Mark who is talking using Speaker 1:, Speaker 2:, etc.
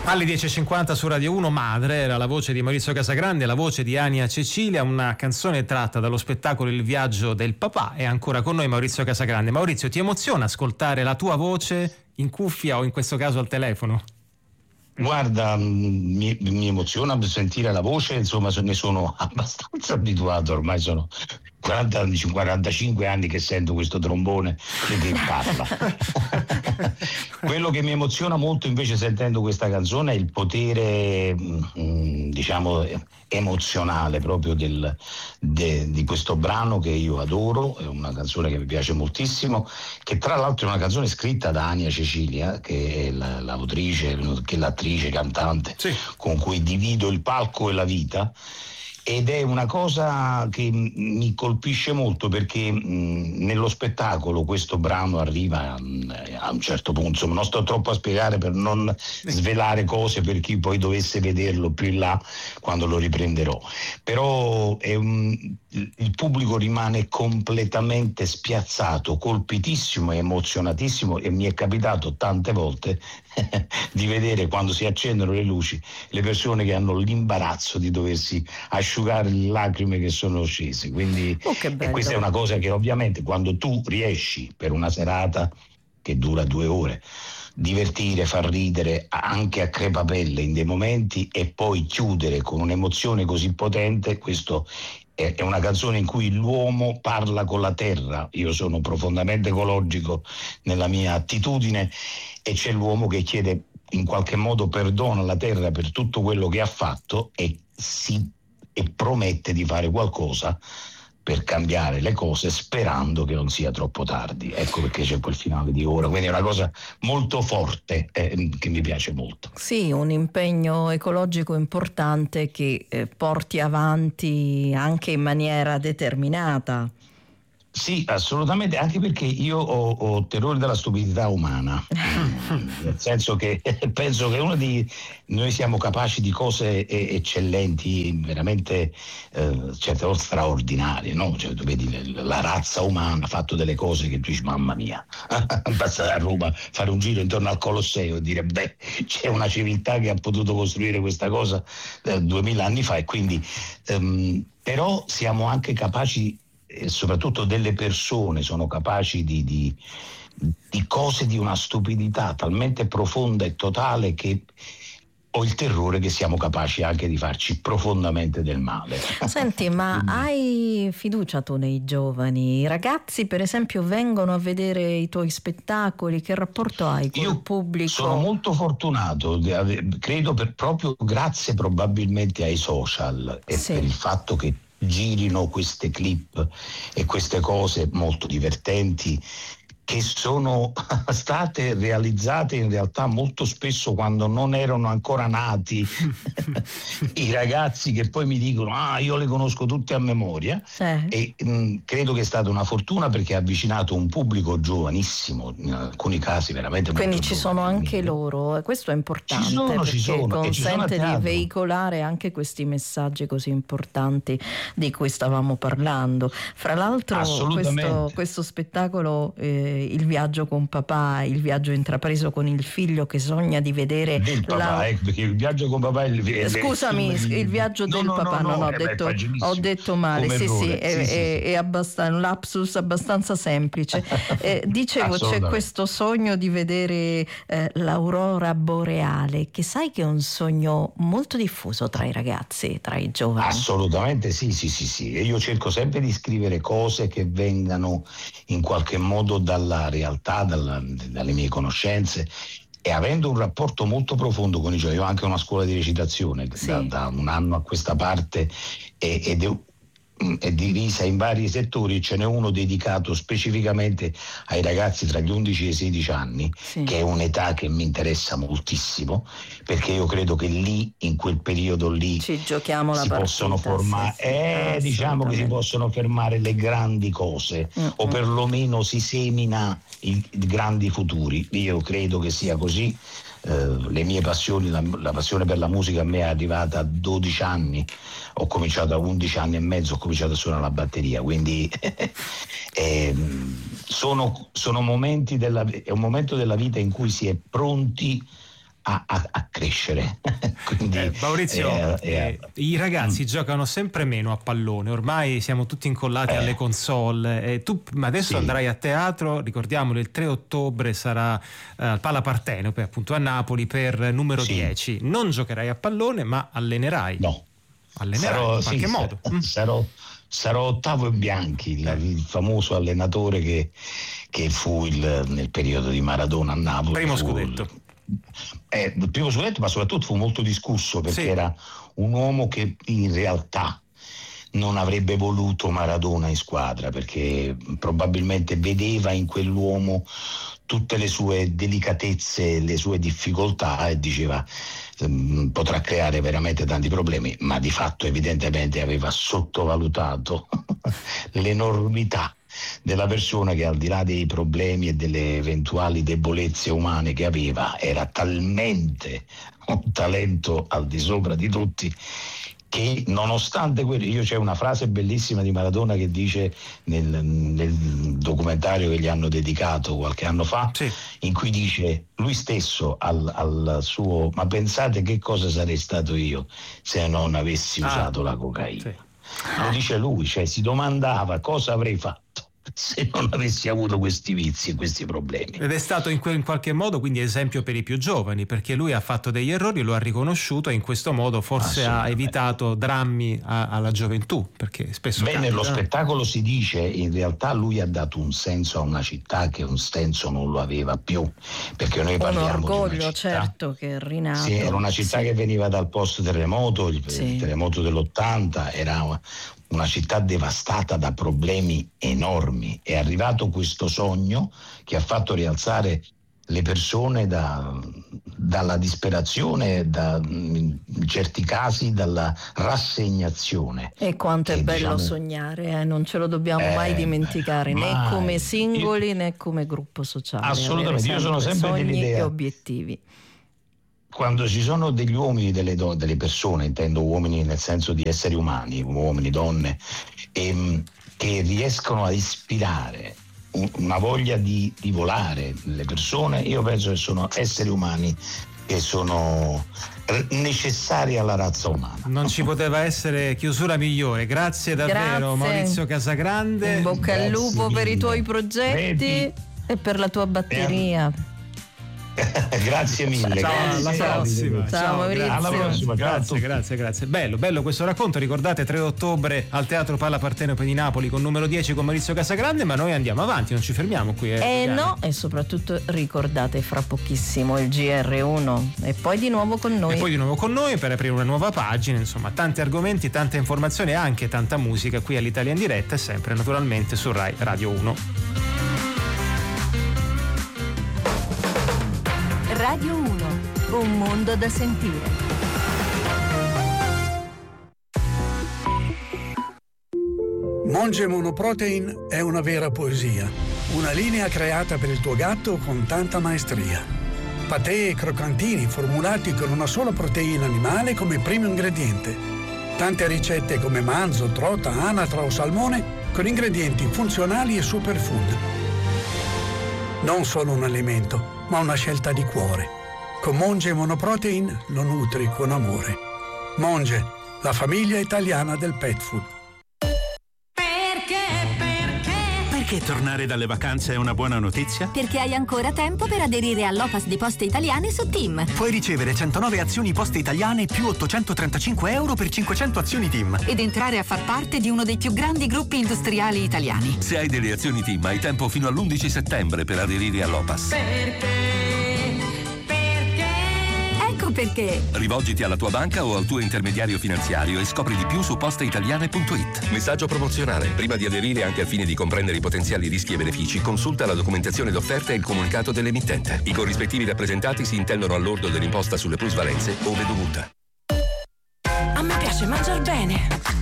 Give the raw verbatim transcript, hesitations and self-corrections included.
Speaker 1: Alle dieci e cinquanta su Radio uno, Madre, era la voce di Maurizio Casagrande, la voce di Ania Cecilia, una canzone tratta dallo spettacolo Il viaggio del papà. È ancora con noi Maurizio Casagrande. Maurizio, ti emoziona ascoltare la tua voce in cuffia o in questo caso al telefono?
Speaker 2: Guarda, mi, mi emoziona sentire la voce, insomma ne sono abbastanza abituato, ormai sono quaranta, quarantacinque anni che sento questo trombone che parla. Quello che mi emoziona molto invece sentendo questa canzone è il potere, diciamo, emozionale proprio del, de, di questo brano che io adoro, è una canzone che mi piace moltissimo, che tra l'altro è una canzone scritta da Ania Cecilia, che è la, l'autrice, che è l'attrice, cantante, sì, con cui divido il palco e la vita. Ed è una cosa che mi colpisce molto perché mh, nello spettacolo questo brano arriva mh, a un certo punto, insomma non sto troppo a spiegare per non svelare cose per chi poi dovesse vederlo più in là quando lo riprenderò, però è un, il pubblico rimane completamente spiazzato, colpitissimo e emozionatissimo, e mi è capitato tante volte di vedere quando si accendono le luci le persone che hanno l'imbarazzo di doversi asciugare le lacrime che sono scese, quindi
Speaker 3: oh, che bello.
Speaker 2: E questa è una cosa che ovviamente quando tu riesci per una serata che dura due ore divertire, far ridere anche a crepapelle in dei momenti e poi chiudere con un'emozione così potente, questo è una canzone in cui l'uomo parla con la terra. Io sono profondamente ecologico nella mia attitudine e c'è l'uomo che chiede in qualche modo perdono alla terra per tutto quello che ha fatto e si e promette di fare qualcosa per cambiare le cose sperando che non sia troppo tardi. Ecco perché c'è quel finale di ora, quindi è una cosa molto forte eh, che mi piace molto.
Speaker 3: Sì, un impegno ecologico importante che eh, porti avanti anche in maniera determinata.
Speaker 2: Sì, assolutamente, anche perché io ho, ho terrore della stupidità umana, nel senso che penso che uno di noi siamo capaci di cose eccellenti, veramente eh, certe volte straordinarie, no? Cioè, tu vedi la razza umana ha fatto delle cose che tu dici mamma mia, basta a Roma fare un giro intorno al Colosseo e dire beh, c'è una civiltà che ha potuto costruire questa cosa eh, duemila anni fa, e quindi ehm, però siamo anche capaci, e soprattutto delle persone sono capaci di, di, di cose di una stupidità talmente profonda e totale che ho il terrore che siamo capaci anche di farci profondamente del male.
Speaker 3: Senti, ma hai fiducia tu nei giovani? I ragazzi per esempio vengono a vedere i tuoi spettacoli, che rapporto hai col
Speaker 2: Io
Speaker 3: pubblico?
Speaker 2: Sono molto fortunato, credo per, proprio grazie probabilmente ai social e
Speaker 3: sì.
Speaker 2: per il fatto che girino queste clip e queste cose molto divertenti che sono state realizzate in realtà molto spesso quando non erano ancora nati i ragazzi, che poi mi dicono ah io le conosco tutte a memoria
Speaker 3: eh.
Speaker 2: e mh, credo che è stata una fortuna perché ha avvicinato un pubblico giovanissimo, in alcuni casi veramente
Speaker 3: quindi
Speaker 2: molto
Speaker 3: ci
Speaker 2: giovani.
Speaker 3: sono anche loro, e questo è importante,
Speaker 2: ci sono,
Speaker 3: perché
Speaker 2: ci sono, e ci sono
Speaker 3: consente
Speaker 2: a
Speaker 3: di
Speaker 2: teatro.
Speaker 3: veicolare anche questi messaggi così importanti di cui stavamo parlando. Fra l'altro questo, questo spettacolo eh, Il viaggio con papà, il viaggio intrapreso con il figlio che sogna di vedere
Speaker 2: del
Speaker 3: la...
Speaker 2: papà, eh, perché il viaggio con papà è il, è
Speaker 3: scusami il,
Speaker 2: il,
Speaker 3: il viaggio
Speaker 2: no,
Speaker 3: del
Speaker 2: no,
Speaker 3: papà
Speaker 2: no,
Speaker 3: no,
Speaker 2: no,
Speaker 3: no, ho,
Speaker 2: eh,
Speaker 3: detto,
Speaker 2: beh,
Speaker 3: ho detto male sì
Speaker 2: sì,
Speaker 3: sì, è,
Speaker 2: sì,
Speaker 3: è,
Speaker 2: sì.
Speaker 3: è abbastanza un lapsus abbastanza semplice. eh, dicevo c'è questo sogno di vedere eh, l'aurora boreale, che sai che è un sogno molto diffuso tra i ragazzi, tra i giovani.
Speaker 2: Assolutamente sì, sì, sì, sì. E io cerco sempre di scrivere cose che vengano in qualche modo dalla realtà, dalla, dalle mie conoscenze, e avendo un rapporto molto profondo con i giovani. Io ho anche una scuola di recitazione
Speaker 3: sì.
Speaker 2: da, da un anno a questa parte e, ed è è divisa in vari settori, ce n'è uno dedicato specificamente ai ragazzi tra gli undici e i sedici anni,
Speaker 3: sì.
Speaker 2: che è un'età che mi interessa moltissimo, perché io credo che lì, in quel periodo lì,
Speaker 3: ci giochiamo la
Speaker 2: si
Speaker 3: partita,
Speaker 2: possono formare,
Speaker 3: sì, sì,
Speaker 2: eh, diciamo che si possono fermare le grandi cose,
Speaker 3: mm-hmm.
Speaker 2: o perlomeno si semina i, i grandi futuri. Io credo che sia così. Uh, le mie passioni, la, la passione per la musica a me è arrivata a dodici anni, ho cominciato a undici anni e mezzo, ho cominciato a suonare la batteria, quindi eh, sono, sono momenti della, è un momento della vita in cui si è pronti a, a, a crescere. Quindi,
Speaker 1: eh, Maurizio,
Speaker 2: eh,
Speaker 1: eh, i ragazzi mm. giocano sempre meno a pallone, ormai siamo tutti incollati eh. alle console, e tu ma adesso sì. andrai a teatro, ricordiamolo, il tre ottobre sarà eh, al Pala Partenope, appunto a Napoli, per numero sì. dieci. Non giocherai a pallone, ma allenerai.
Speaker 2: No.
Speaker 1: Allenerai
Speaker 2: sarò,
Speaker 1: in qualche
Speaker 2: sì,
Speaker 1: modo.
Speaker 2: Sarò, sarò Ottavo e Bianchi, il, il famoso allenatore che, che fu il, nel periodo di Maradona a Napoli.
Speaker 1: Primo
Speaker 2: fu,
Speaker 1: scudetto.
Speaker 2: Eh, il primo scudetto, ma soprattutto fu molto discusso perché sì. era un uomo che in realtà non avrebbe voluto Maradona in squadra, perché probabilmente vedeva in quell'uomo tutte le sue delicatezze, le sue difficoltà, e diceva ehm, potrà creare veramente tanti problemi, ma di fatto evidentemente aveva sottovalutato l'enormità della persona, che al di là dei problemi e delle eventuali debolezze umane che aveva, era talmente un talento al di sopra di tutti, che nonostante quello, io c'è una frase bellissima di Maradona che dice nel, nel documentario che gli hanno dedicato qualche anno fa, sì. in cui dice lui stesso al, al suo: ma pensate che cosa sarei stato io se non avessi ah. usato la cocaina. Sì. Lo dice lui, cioè si domandava cosa avrei fatto se non avessi avuto questi vizi e questi problemi.
Speaker 1: Ed è stato in, que- in qualche modo quindi esempio per i più giovani, perché lui ha fatto degli errori, lo ha riconosciuto, e in questo modo forse ha evitato drammi a- alla gioventù, perché spesso
Speaker 2: Beh, nello spettacolo si dice, in realtà lui ha dato un senso a una città che un senso non lo aveva più, perché noi parliamo
Speaker 3: un orgoglio,
Speaker 2: di una città,
Speaker 3: certo, che è rinato.
Speaker 2: Sì, era una città sì. che veniva dal post terremoto, il, sì. il terremoto dell'ottanta, era una, una città devastata da problemi enormi. È arrivato questo sogno che ha fatto rialzare le persone da, dalla disperazione, da, in certi casi dalla rassegnazione.
Speaker 3: E quanto è
Speaker 2: e,
Speaker 3: bello
Speaker 2: diciamo,
Speaker 3: sognare, eh? Non ce lo dobbiamo
Speaker 2: eh,
Speaker 3: mai dimenticare,
Speaker 2: mai.
Speaker 3: né come singoli
Speaker 2: io,
Speaker 3: né come gruppo sociale.
Speaker 2: Assolutamente, io sono sempre
Speaker 3: sogni
Speaker 2: dell'idea
Speaker 3: e obiettivi.
Speaker 2: Quando ci sono degli uomini, delle, do, delle persone, intendo uomini nel senso di esseri umani, uomini, donne, ehm, che riescono a ispirare un, una voglia di, di volare le persone, io penso che sono esseri umani che sono necessari alla razza umana.
Speaker 1: Non ci poteva essere chiusura migliore. Grazie davvero. Grazie. Maurizio Casagrande.
Speaker 3: In bocca al lupo mille. Per i tuoi progetti. Vedi? E per la tua batteria. Eh.
Speaker 2: Grazie mille.
Speaker 1: Ciao,
Speaker 2: grazie.
Speaker 1: alla prossima.
Speaker 3: Ciao, ciao Maurizio.
Speaker 2: Alla prossima.
Speaker 1: Grazie, grazie, grazie. Bello, bello questo racconto. Ricordate, tre ottobre al Teatro Pala Partenope di Napoli con numero dieci con Maurizio Casagrande, ma noi andiamo avanti, non ci fermiamo qui.
Speaker 3: Eh, eh no, e soprattutto ricordate fra pochissimo il G R uno e poi di nuovo con noi.
Speaker 1: E poi di nuovo con noi per aprire una nuova pagina, insomma, tanti argomenti, tante informazioni e anche tanta musica qui all'Italia in diretta, e sempre naturalmente su Rai Radio uno.
Speaker 4: Radio uno, un mondo da sentire.
Speaker 5: Monge Monoprotein è una vera poesia, una linea creata per il tuo gatto con tanta maestria. Patè e croccantini formulati con una sola proteina animale come primo ingrediente. Tante ricette come manzo, trota, anatra o salmone con ingredienti funzionali e superfood. Non solo un alimento, ma una scelta di cuore. Con Monge Monoprotein lo nutri con amore. Monge, la famiglia italiana del pet food.
Speaker 6: Perché, perché? Perché tornare dalle vacanze è una buona notizia?
Speaker 4: Perché hai ancora tempo per aderire all'O P A S di Poste Italiane su TIM.
Speaker 6: Puoi ricevere centonove azioni Poste Italiane più ottocentotrentacinque euro per cinquecento azioni TIM.
Speaker 4: Ed entrare a far parte di uno dei più grandi gruppi industriali italiani.
Speaker 7: Se hai delle azioni TIM hai tempo fino all'undici settembre per aderire all'O P A S.
Speaker 4: Perché? Perché?
Speaker 7: Rivolgiti alla tua banca o al tuo intermediario finanziario e scopri di più su posteitaliane punto it. Messaggio promozionale. Prima di aderire, anche al fine di comprendere i potenziali rischi e benefici, consulta la documentazione d'offerta e il comunicato dell'emittente. I corrispettivi rappresentati si intendono al lordo dell'imposta sulle plusvalenze ove dovuta.
Speaker 4: A me piace mangiar bene.